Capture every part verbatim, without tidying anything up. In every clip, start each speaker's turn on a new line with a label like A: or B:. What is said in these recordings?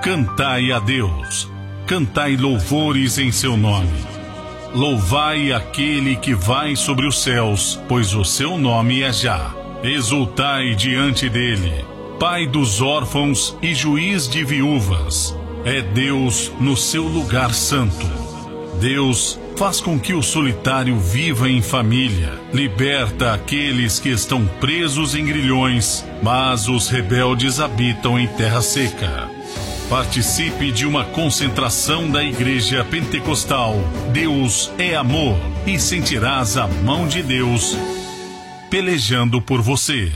A: Cantai a Deus, cantai louvores em seu nome. Louvai aquele que vai sobre os céus, pois o seu nome é Já. Exultai diante dele, Pai dos órfãos e juiz de viúvas. É Deus no seu lugar santo. Deus faz com que o solitário viva em família, liberta aqueles que estão presos em grilhões, mas os rebeldes habitam em terra seca. Participe de uma concentração da Igreja Pentecostal Deus é Amor e sentirás a mão de Deus pelejando por você.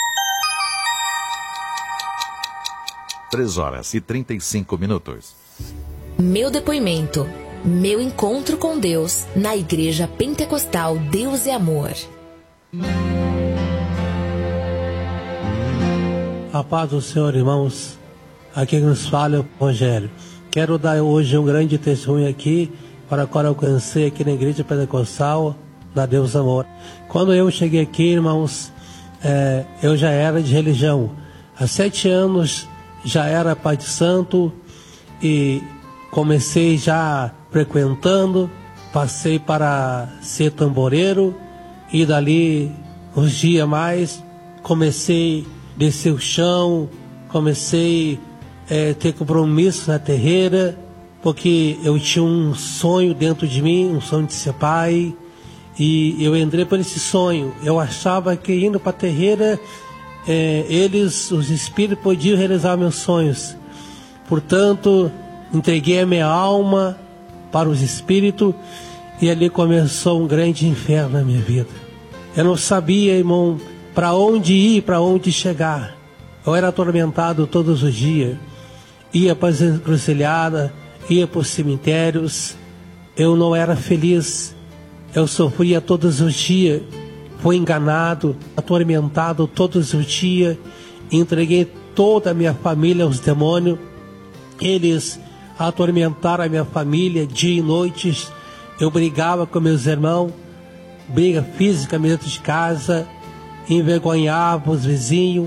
B: três horas e trinta e cinco minutos.
C: Meu depoimento, meu encontro com Deus na Igreja Pentecostal Deus é Amor.
D: A paz do Senhor, irmãos. Aqui que nos fala é o Rogério. Quero dar hoje um grande testemunho aqui para qual eu alcancei aqui na Igreja Pentecostal da Deus Amor. Quando eu cheguei aqui, irmãos, é, eu já era de religião. Há sete anos já era Pai de Santo e comecei já frequentando, passei para ser tamboreiro e dali uns dias mais comecei a descer o chão, comecei É, ter compromisso na terreira, porque eu tinha um sonho dentro de mim, um sonho de ser pai, e eu entrei por esse sonho. Eu achava que indo para a terreira, é, eles, os espíritos, podiam realizar meus sonhos. Portanto, entreguei a minha alma para os espíritos, e ali começou um grande inferno na minha vida. Eu não sabia, irmão, para onde ir, para onde chegar. Eu era atormentado todos os dias. Ia para as encruzilhadas, ia para os cemitérios. Eu não era feliz. Eu sofria todos os dias. Fui enganado, atormentado todos os dias. Entreguei toda a minha família aos demônios. Eles atormentaram a minha família dia e noite. Eu brigava com meus irmãos. Briga física dentro de casa. Envergonhava os vizinhos.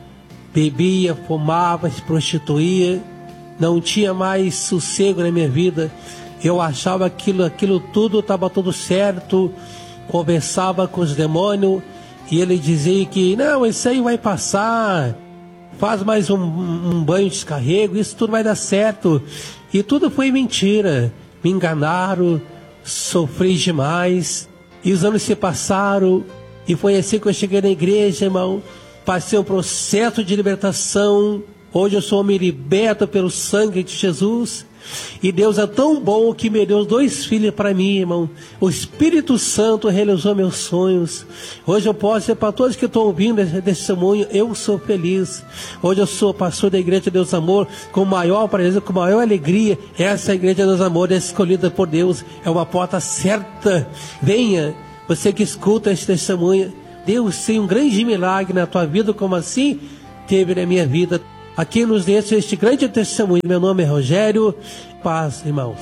D: Bebia, fumava, se prostituía. Não tinha mais sossego na minha vida. Eu achava aquilo, aquilo tudo estava tudo certo. Conversava com os demônios e ele dizia que não, isso aí vai passar. Faz mais um, um banho de descarrego, isso tudo vai dar certo. E tudo foi mentira. Me enganaram, sofri demais. E os anos se passaram e foi assim que eu cheguei na igreja, irmão. Passei um processo de libertação. Hoje eu sou me liberto pelo sangue de Jesus. E Deus é tão bom que me deu dois filhos para mim, irmão. O Espírito Santo realizou meus sonhos. Hoje eu posso dizer para todos que estão ouvindo esse testemunho, eu sou feliz. Hoje eu sou pastor da Igreja Deus Amor, com maior prazer, com maior alegria. Essa Igreja Deus Amor é escolhida por Deus. É uma porta certa. Venha, você que escuta esse testemunho. Deus tem um grande milagre na tua vida, como assim teve na minha vida. Aqui nos deixa este grande testemunho. Meu nome é Rogério. Paz, irmãos.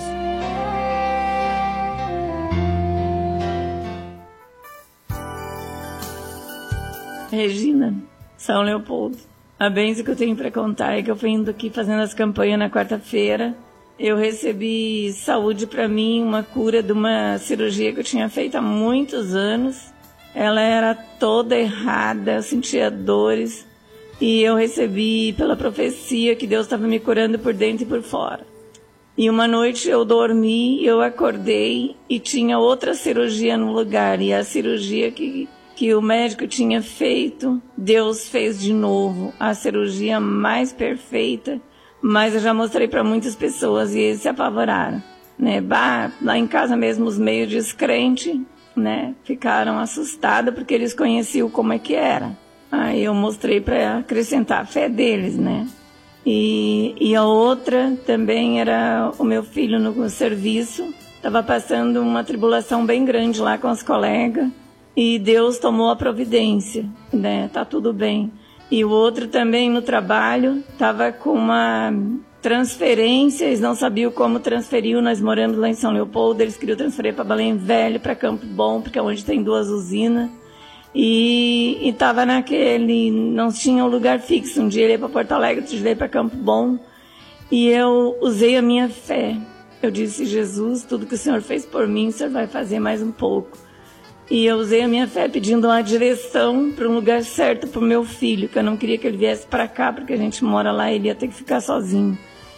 E: Regina, São Leopoldo. A bênção que eu tenho para contar é que eu fui indo aqui fazendo as campanhas na quarta-feira. Eu recebi saúde para mim, uma cura de uma cirurgia que eu tinha feito há muitos anos. Ela era toda errada, eu sentia dores. E eu recebi pela profecia que Deus estava me curando por dentro e por fora. E uma noite eu dormi, eu acordei e tinha outra cirurgia no lugar. E a cirurgia que, que o médico tinha feito, Deus fez de novo. A cirurgia mais perfeita, mas eu já mostrei para muitas pessoas e eles se apavoraram. Né? Bah, lá em casa mesmo os meio descrentes, né, ficaram assustados porque eles conheciam como é que era. Aí eu mostrei para acrescentar a fé deles, né? E, e a outra também era o meu filho no serviço. Estava passando uma tribulação bem grande lá com os colegas. E Deus tomou a providência, né? Tá tudo bem. E o outro também no trabalho, estava com uma transferência. Eles não sabiam como transferiu. Nós morando lá em São Leopoldo, eles queriam transferir para Belém Velho, para Campo Bom, porque é onde tem duas usinas. E estava naquele, não tinha um lugar fixo. Um dia ele ia para Porto Alegre, outro dia ele ia para Campo Bom. E eu usei a minha fé. Eu disse, Jesus, tudo que o Senhor fez por mim, o Senhor vai fazer mais um pouco. E eu usei a minha fé pedindo uma direção para um lugar certo para o meu filho, que eu não queria que ele viesse para cá, porque a gente mora lá e ele ia ter que ficar sozinho.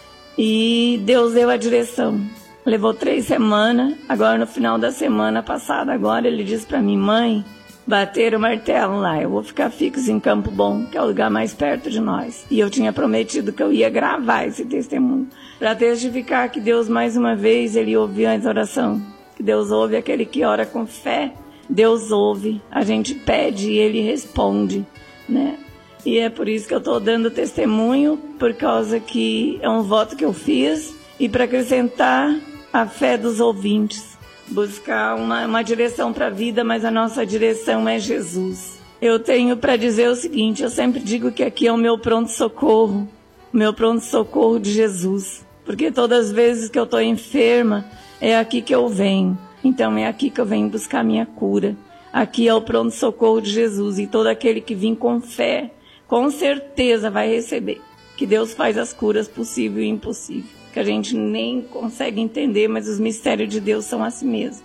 E: E Deus deu a direção. Levou três semanas, agora no final da semana passada, agora ele disse para mim, mãe, bateram o martelo lá, eu vou ficar fixo em Campo Bom, que é o lugar mais perto de nós. E eu tinha prometido que eu ia gravar esse testemunho, para testificar que Deus, mais uma vez, ele ouviu a oração. Que Deus ouve aquele que ora com fé, Deus ouve, a gente pede e ele responde, né? E é por isso que eu estou dando testemunho, por causa que é um voto que eu fiz, e para acrescentar a fé dos ouvintes. Buscar uma, uma direção para a vida, mas a nossa direção é Jesus. Eu tenho para dizer o seguinte, eu sempre digo que aqui é o meu pronto-socorro, o meu pronto-socorro de Jesus, porque todas as vezes que eu estou enferma, é aqui que eu venho, então é aqui que eu venho buscar minha cura. Aqui é o pronto-socorro de Jesus, e todo aquele que vem com fé, com certeza vai receber, que Deus faz as curas possível e impossível, que a gente nem consegue entender, mas os mistérios de Deus são assim mesmo.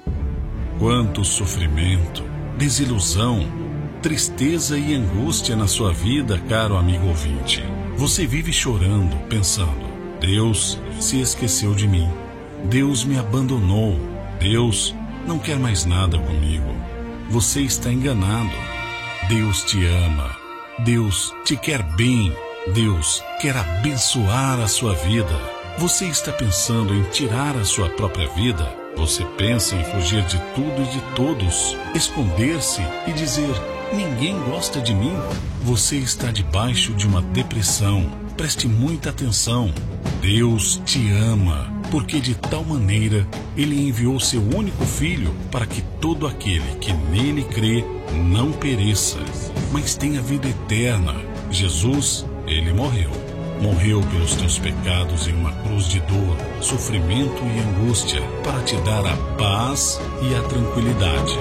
A: Quanto sofrimento, desilusão, tristeza e angústia na sua vida, caro amigo ouvinte. Você vive chorando, pensando, Deus se esqueceu de mim, Deus me abandonou, Deus não quer mais nada comigo. Você está enganado. Deus te ama, Deus te quer bem, Deus quer abençoar a sua vida. Você está pensando em tirar a sua própria vida? Você pensa em fugir de tudo e de todos, esconder-se e dizer, ninguém gosta de mim? Você está debaixo de uma depressão. Preste muita atenção. Deus te ama, porque de tal maneira Ele enviou seu único Filho para que todo aquele que nele crê não pereça, mas tenha vida eterna. Jesus, Ele morreu. Morreu pelos teus pecados em uma cruz de dor, sofrimento e angústia, para te dar a paz e a tranquilidade.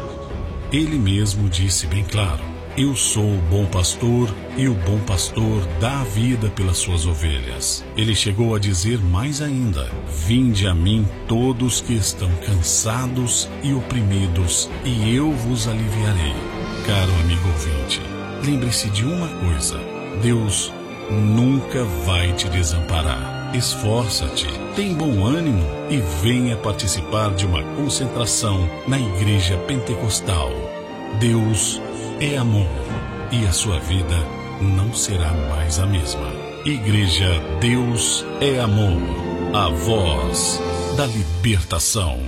A: Ele mesmo disse bem claro, eu sou o bom pastor e o bom pastor dá a vida pelas suas ovelhas. Ele chegou a dizer mais ainda, vinde a mim todos que estão cansados e oprimidos, e eu vos aliviarei. Caro amigo ouvinte, lembre-se de uma coisa, Deus nunca vai te desamparar. Esforça-te, tem bom ânimo e venha participar de uma concentração na Igreja Pentecostal. Deus é amor e a sua vida não será mais a mesma. Igreja Deus é Amor, a voz da libertação.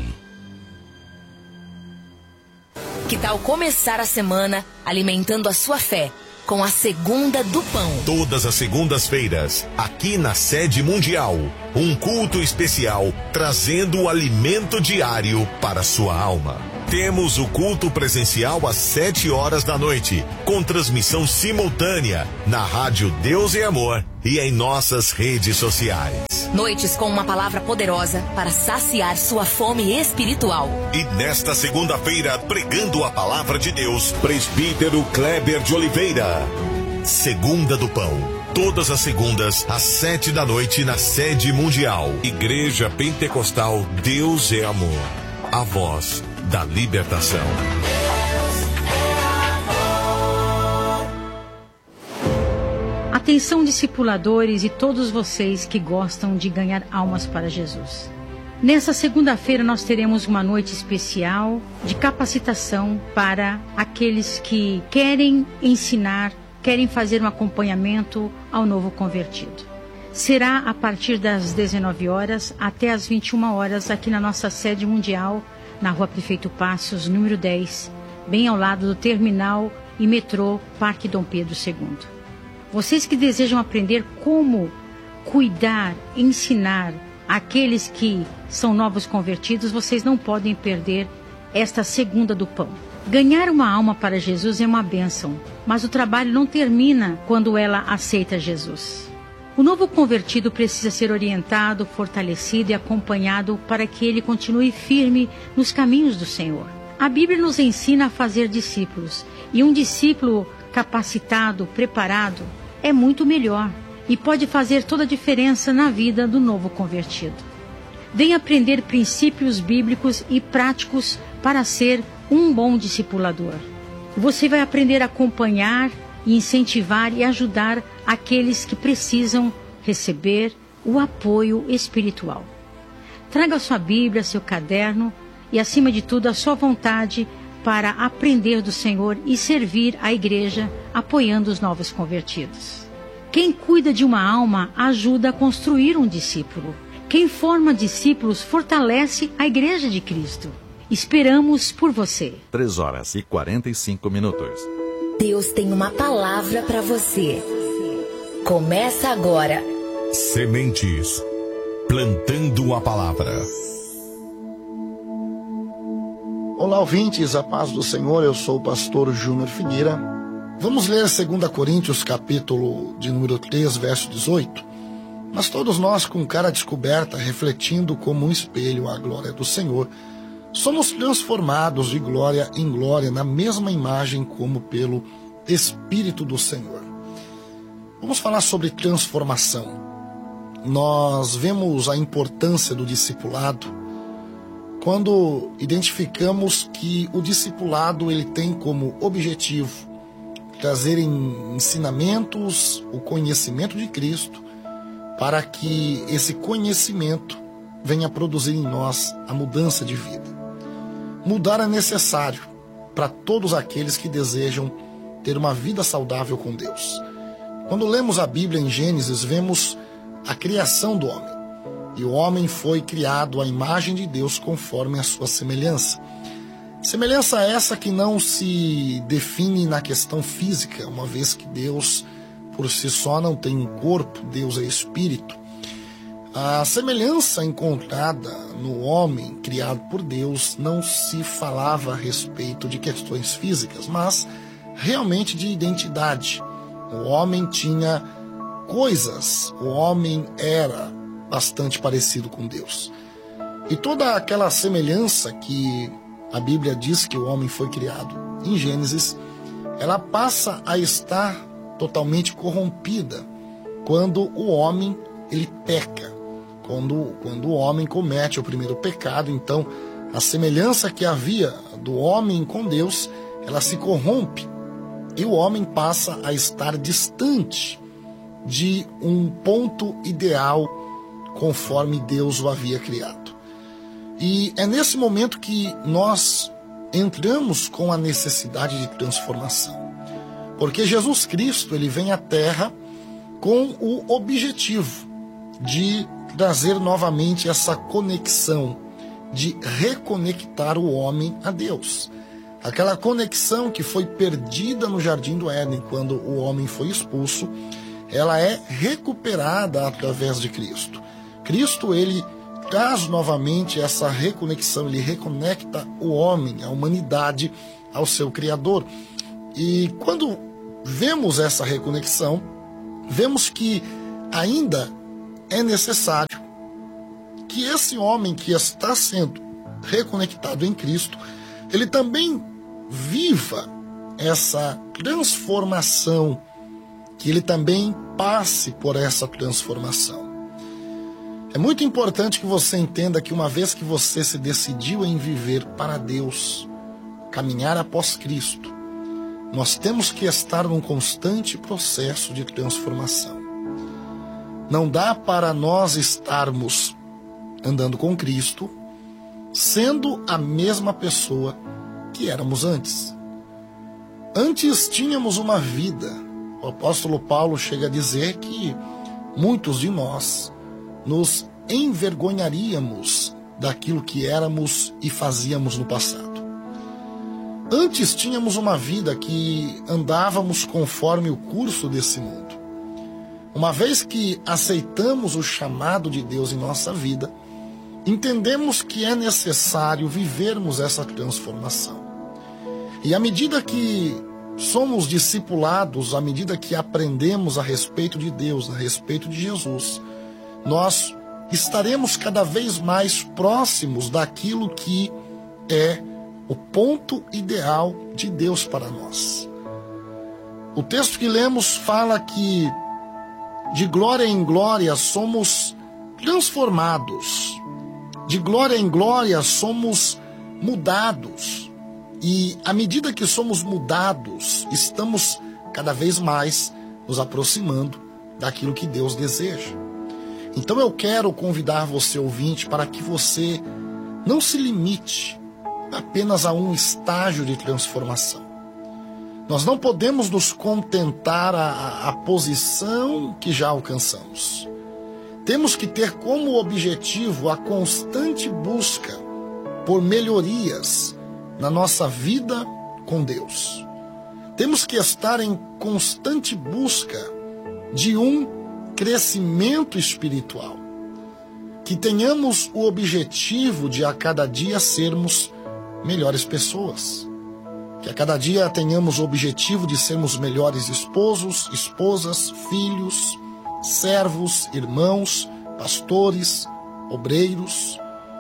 C: Que tal começar a semana alimentando a sua fé com a Segunda do Pão?
F: Todas as segundas-feiras, aqui na Sede Mundial, um culto especial trazendo o alimento diário para sua alma. Temos o culto presencial às sete horas da noite, com transmissão simultânea na Rádio Deus é Amor e em nossas redes sociais.
C: Noites com uma palavra poderosa para saciar sua fome espiritual.
F: E nesta segunda-feira, pregando a palavra de Deus, presbítero Kleber de Oliveira. Segunda do Pão. Todas as segundas, às sete da noite, na Sede Mundial. Igreja Pentecostal Deus é Amor. A voz da libertação.
G: Atenção, discipuladores e todos vocês que gostam de ganhar almas para Jesus. Nessa segunda-feira nós teremos uma noite especial de capacitação para aqueles que querem ensinar, querem fazer um acompanhamento ao novo convertido. Será a partir das dezenove horas até as vinte e uma horas aqui na nossa sede mundial, na Rua Prefeito Passos, número dez, bem ao lado do terminal e metrô Parque Dom Pedro segundo. Vocês que desejam aprender como cuidar, ensinar aqueles que são novos convertidos, vocês não podem perder esta Segunda do Pão. Ganhar uma alma para Jesus é uma bênção, mas o trabalho não termina quando ela aceita Jesus. O novo convertido precisa ser orientado, fortalecido e acompanhado para que ele continue firme nos caminhos do Senhor. A Bíblia nos ensina a fazer discípulos, e um discípulo capacitado, preparado, é muito melhor. e pode fazer toda a diferença na vida do novo convertido. Venha aprender princípios bíblicos e práticos para ser um bom discipulador. Você vai aprender a acompanhar e incentivar e ajudar aqueles que precisam receber o apoio espiritual. Traga sua Bíblia, seu caderno e, acima de tudo, a sua vontade para aprender do Senhor e servir a igreja apoiando os novos convertidos. Quem cuida de uma alma ajuda a construir um discípulo. Quem forma discípulos fortalece a igreja de Cristo. Esperamos por você.
B: três horas e quarenta e cinco minutos.
C: Deus tem uma palavra para você. Começa agora.
F: Sementes. Plantando a palavra.
H: Olá, ouvintes, a paz do Senhor, eu sou o pastor Júnior Figueira. Vamos ler dois Coríntios, capítulo de número três, verso dezoito. Mas todos nós, com cara descoberta, refletindo como um espelho a glória do Senhor, somos transformados de glória em glória na mesma imagem como pelo Espírito do Senhor. Vamos falar sobre transformação. Nós vemos a importância do discipulado quando identificamos que o discipulado ele tem como objetivo trazer em ensinamentos o conhecimento de Cristo para que esse conhecimento venha produzir em nós a mudança de vida. Mudar é necessário para todos aqueles que desejam ter uma vida saudável com Deus. Quando lemos a Bíblia em Gênesis, vemos a criação do homem. E o homem foi criado à imagem de Deus conforme a sua semelhança. Semelhança essa que não se define na questão física, uma vez que Deus, por si só, não tem um corpo, Deus é espírito. A semelhança encontrada no homem criado por Deus não se falava a respeito de questões físicas, mas realmente de identidade. O homem tinha coisas, o homem era bastante parecido com Deus. E toda aquela semelhança que a Bíblia diz que o homem foi criado em Gênesis, ela passa a estar totalmente corrompida quando o homem ele peca. Quando, quando o homem comete o primeiro pecado, então a semelhança que havia do homem com Deus, ela se corrompe e o homem passa a estar distante de um ponto ideal conforme Deus o havia criado. E é nesse momento que nós entramos com a necessidade de transformação. Porque Jesus Cristo, ele vem à Terra com o objetivo de trazer novamente essa conexão, de reconectar o homem a Deus. Aquela conexão que foi perdida no Jardim do Éden quando o homem foi expulso, ela é recuperada através de Cristo. Cristo, ele traz novamente essa reconexão, ele reconecta o homem, a humanidade, ao seu Criador. E quando vemos essa reconexão, vemos que ainda é necessário que esse homem que está sendo reconectado em Cristo, ele também viva essa transformação, que ele também passe por essa transformação. É muito importante que você entenda que uma vez que você se decidiu em viver para Deus, caminhar após Cristo, nós temos que estar num constante processo de transformação. Não dá para nós estarmos andando com Cristo, sendo a mesma pessoa que éramos antes. Antes tínhamos uma vida. O apóstolo Paulo chega a dizer que muitos de nós nos envergonharíamos daquilo que éramos e fazíamos no passado. Antes tínhamos uma vida que andávamos conforme o curso desse mundo. Uma vez que aceitamos o chamado de Deus em nossa vida, entendemos que é necessário vivermos essa transformação. E à medida que somos discipulados, à medida que aprendemos a respeito de Deus, a respeito de Jesus, nós estaremos cada vez mais próximos daquilo que é o ponto ideal de Deus para nós. O texto que lemos fala que De glória em glória somos transformados. De glória em glória somos mudados. E à medida que somos mudados, estamos cada vez mais nos aproximando daquilo que Deus deseja. Então eu quero convidar você, ouvinte, para que você não se limite apenas a um estágio de transformação. Nós não podemos nos contentar a, a posição que já alcançamos. Temos que ter como objetivo a constante busca por melhorias na nossa vida com Deus. Temos que estar em constante busca de um crescimento espiritual. Que tenhamos o objetivo de a cada dia sermos melhores pessoas. Que a cada dia tenhamos o objetivo de sermos melhores esposos, esposas, filhos, servos, irmãos, pastores, obreiros.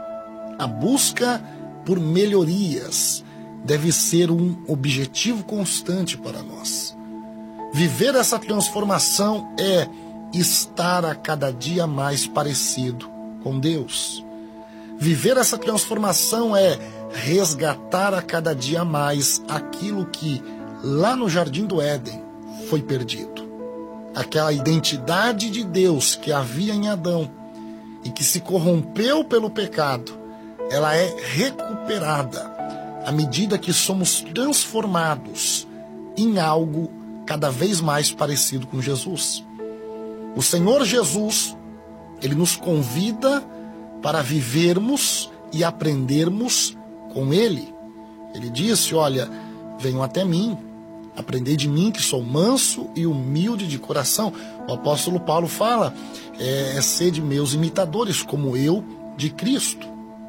H: A busca por melhorias deve ser um objetivo constante para nós. Viver essa transformação é estar a cada dia mais parecido com Deus. Viver essa transformação é resgatar a cada dia mais aquilo que lá no Jardim do Éden foi perdido. Aquela identidade de Deus que havia em Adão e que se corrompeu pelo pecado, ela é recuperada à medida que somos transformados em algo cada vez mais parecido com Jesus. O Senhor Jesus, Ele nos convida para vivermos e aprendermos com Ele. Ele disse, olha, venham até mim, aprendei de mim que sou manso e humilde de coração. O apóstolo Paulo fala, é, é sede meus imitadores, como eu de Cristo.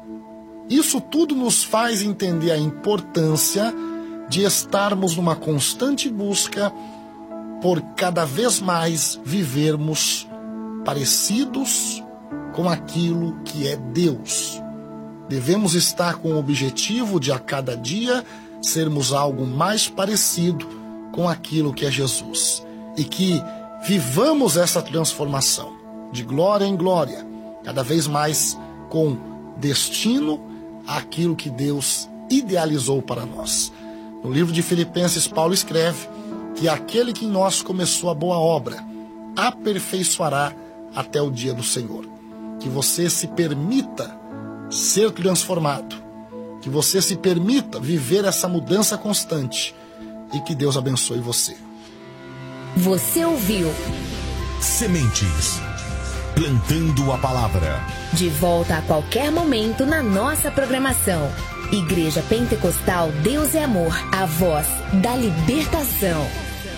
H: Isso tudo nos faz entender a importância de estarmos numa constante busca por cada vez mais vivermos parecidos com aquilo que é Deus. Devemos estar com o objetivo de a cada dia sermos algo mais parecido com aquilo que é Jesus. E que vivamos essa transformação de glória em glória, cada vez mais com destino àquilo que Deus idealizou para nós. No livro de Filipenses, Paulo escreve que aquele que em nós começou a boa obra aperfeiçoará até o dia do Senhor. Que você se permita ser transformado, que você se permita viver essa mudança constante e que Deus abençoe você.
C: Você ouviu
F: Sementes, plantando a palavra.
C: De volta a qualquer momento na nossa programação. Igreja Pentecostal Deus é Amor, a voz da libertação.